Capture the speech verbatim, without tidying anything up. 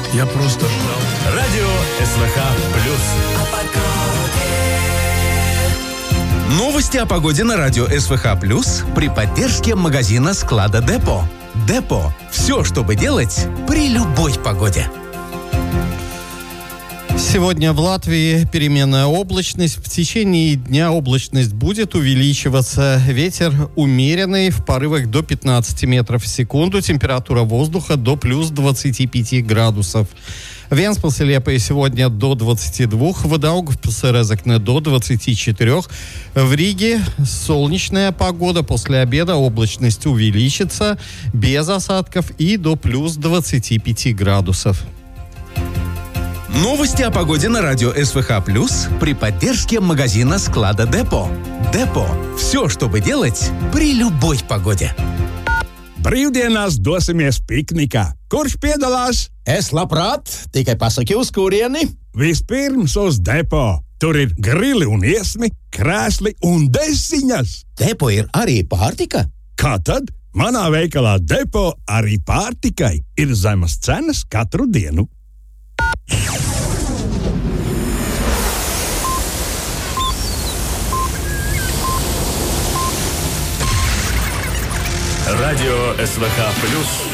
Я просто ждал. Радио СВХ плюс. Новости о погоде на радио СВХ плюс при поддержке магазина склада Депо. Депо. Все, чтобы делать при любой погоде. Сегодня в Латвии переменная облачность. В течение дня облачность будет увеличиваться. Ветер умеренный в порывах до пятнадцати метров в секунду. Температура воздуха до плюс двадцати пяти градусов. В Венспилсе сегодня до двадцати двух, в Даугавпилсе Резекне до двадцати четырёх. В Риге солнечная погода, после обеда облачность увеличится без осадков и до плюс двадцати пяти градусов. Новости о погоде на радио СВХ плюс при поддержке магазина склада Депо. Депо. Все, чтобы делать при любой погоде. Brīvdienās dosimies piknikā. Kurš piedalās? Es labprāt, tikai pasaki uz kurieni. Vispirms uz depo. Tur ir grili un iesmi, krēsli un desiņas. Depo ir arī pārtika? Kā tad? Manā veikalā depo arī pārtikai ir zemas cenas katru dienu. Радио СВХ плюс.